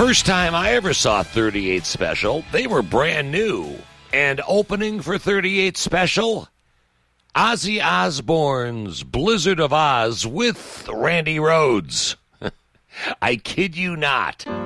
First time I ever saw 38 Special, they were brand new. And opening for 38 Special, Ozzy Osbourne's Blizzard of Oz with Randy Rhoads. I kid you not.